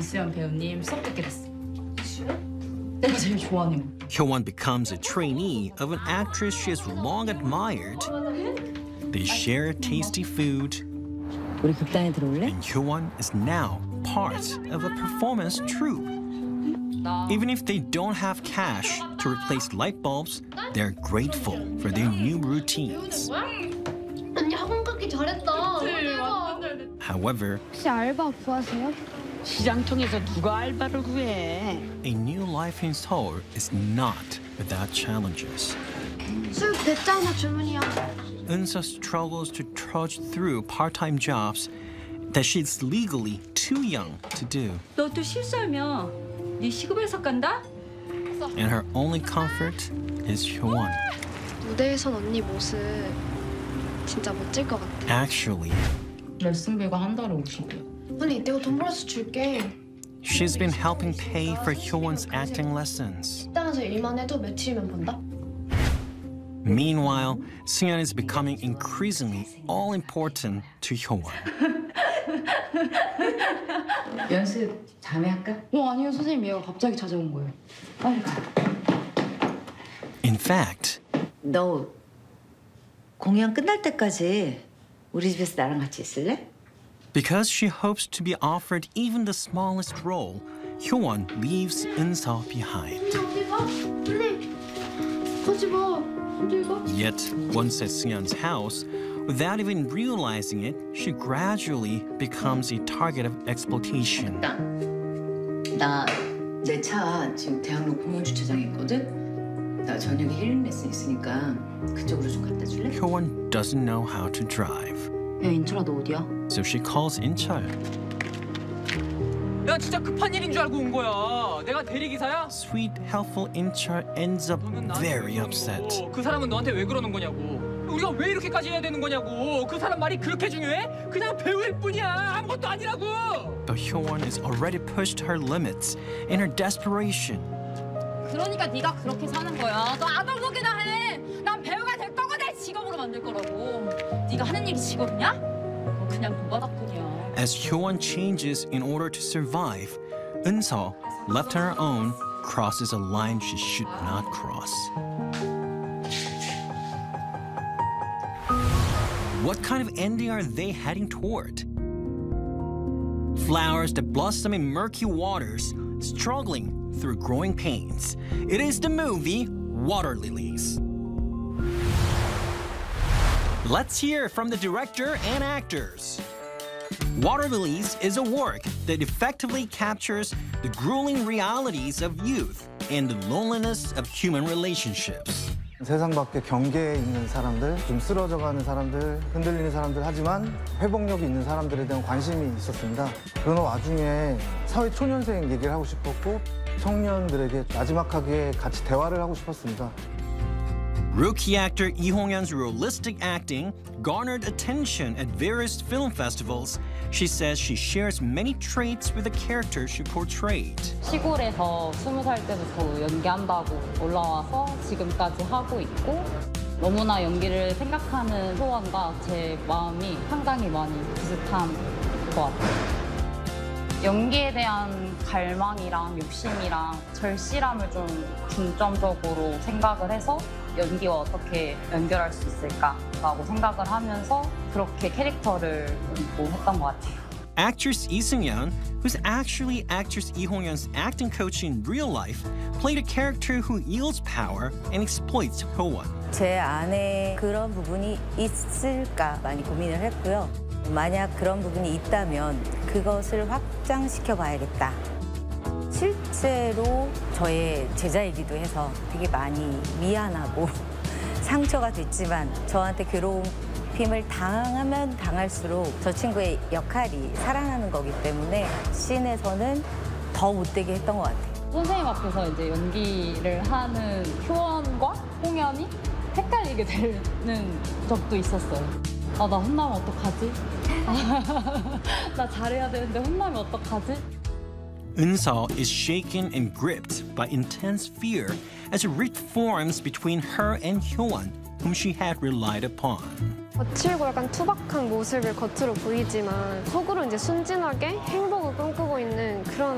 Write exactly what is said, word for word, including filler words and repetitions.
이수연 배우님 수업 듣게 됐어. 내가 제일 좋아하는 거. Hyowon becomes a trainee of an actress she has long admired. They share tasty food, 우리 극단에 들어올래? and Hyowon is now part of a performance troupe. Even if they don't have cash to replace light bulbs, they're grateful for their new routines. 언니 학원 가기 잘했다. However, 혹시 알바 구하세요? 시장 통해서 누가 알바를 구해? a new life in Seoul is not without challenges. 술 대짜 주문이야. Eunso struggles to trudge through part-time jobs that she's legally too young to do. 너 또 실수하면 네 시급에서 간다? And her only comfort is Hyowon. 무대에선 언니 모습 진짜 멋질 것 같아. Actually, 레슨비가 한 달에 오십이야. 언니 내가 돈 벌어서 줄게. she's been helping pay for Hyowon's acting lessons. 식당에서 일만 해도 며칠이면 번다? Meanwhile, Seungyeon is becoming increasingly all-important to Hyowon. 연습 다음에 할까? 어 아니요 선생님 얘가 갑자기 찾아온 거예요. 빨리 가. In fact, 너 공연 끝날 때까지 우리 집에서 나랑 같이 있을래? because she hopes to be offered even the smallest role, Hyowon leaves Eunso behind. 어디 가? 언니 가지 마. 어디 가? Yet, once at Seungyeon's house, without even realizing it, she gradually becomes a target of exploitation. 나 내 차 지금 대학로 공연 주차장에 있거든? 나 저녁에 힐링 레슨 있으니까 그쪽으로 좀 갖다 줄래? Hyowon doesn't know how to drive, 야 인철아 너 어디야? so she calls Incheol. 야 진짜 급한 일인 줄 알고 온 거야. 내가 대리기사야? Sweet, helpful Incheol ends up 너는 나한테 very 왜 upset. 그러고, 그 사람은 너한테 왜 그러는 거냐고. 우리가 왜 이렇게까지 해야 되는 거냐고. 그 사람 말이 그렇게 중요해? 그냥 배우일 뿐이야. 아무것도 아니라고. But Hyowon is already pushed her limits in her desperation. 그러니까 네가 그렇게 사는 거야. 너 아동복이나 해. 난 배우가 될 거고 내 직업으로 만들 거라고. 네가 하는 일이 직업이냐? 너 그냥 본바닥뿐이야. As Hyowon changes in order to survive, Eunso, left on her own, crosses a line she should not cross. What kind of ending are they heading toward? Flowers that blossom in murky waters, struggling through growing pains. It is the movie Water Lilies. Let's hear from the director and actors. Water Lilies is a work that effectively captures the grueling realities of youth and the loneliness of human relationships. 세상 밖에 경계에 있는 사람들, 좀 쓰러져가는 사람들, 흔들리는 사람들 하지만 회복력이 있는 사람들에 대한 관심이 있었습니다. 그런 와중에 사회 초년생 얘기를 하고 싶었고 청년들에게 나지막하게 같이 대화를 하고 싶었습니다. Rookie actor Lee Hong-yeon's realistic acting garnered attention at various film festivals. She says she shares many traits with the character she portrayed. 시골에서 스무 살 때부터 연기한다고 올라와서 지금까지 하고 있고 너무나 연기를 생각하는 소원과 제 마음이 상당히 많이 비슷한 것 같아요. 연기에 대한 갈망이랑 욕심이랑 절실함을 좀 중점적으로 생각을 해서 연기와 어떻게 연결할 수 있을까라고 생각을 하면서 그렇게 캐릭터를 했던 것 같아요. Actress Lee Seung-yeon, who's actually actress Lee Hong-yeon's acting coach in real life, played a character who yields power and exploits Hyowon. 제 안에 그런 부분이 있을까 많이 고민을 했고요. 만약 그런 부분이 있다면 그것을 확장시켜 봐야겠다. 실제로 저의 제자이기도 해서 되게 많이 미안하고 상처가 됐지만 저한테 괴로움을 당하면 당할수록 저 친구의 역할이 살아나는 거기 때문에 씬에서는 더 못되게 했던 것 같아요. 선생님 앞에서 이제 연기를 하는 효원과 홍연이 헷갈리게 되는 적도 있었어요. 아, 나 혼나면 어떡하지? 나 잘해야 되는데 혼나면 어떡하지? Eunso is shaken and gripped by intense fear as a rift forms between her and Hyowon, whom she had relied upon. 거칠고 약간 투박한 모습을 겉으로 보이지만 속으로 이제 순진하게 행복을 꿈꾸고 있는 그런